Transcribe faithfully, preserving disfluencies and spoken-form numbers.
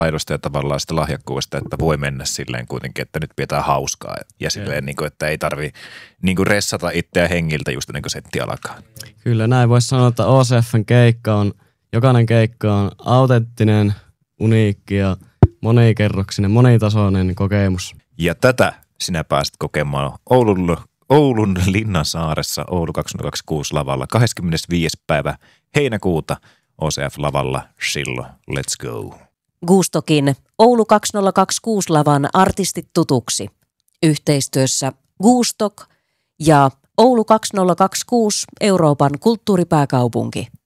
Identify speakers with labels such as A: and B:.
A: taidosta ja tavallaan sitä lahjakkuudesta, että voi mennä silleen kuitenkin, että nyt pidetään hauskaa ja silleen, niin kuin, että ei tarvi niin kuin ressata itseä hengiltä just ennen kuin setti alkaa.
B: Kyllä näin voisi sanoa, että O C F:n keikka on, jokainen keikka on autenttinen, uniikki ja monikerroksinen, monitasoinen kokemus.
A: Ja tätä sinä pääset kokemaan Oulun, Oulun Linnansaaressa Oulu kaksituhattakaksikymmentäkuusi lavalla kahdeskymmenesviides päivä heinäkuuta O C F-lavalla. Silloin let's go.
C: Gustokin Oulu kaksituhattakaksikymmentäkuusi lavan artistit tutuksi. Yhteistyössä Gustok ja Oulu kaksituhattakaksikymmentäkuusi Euroopan kulttuuripääkaupunki.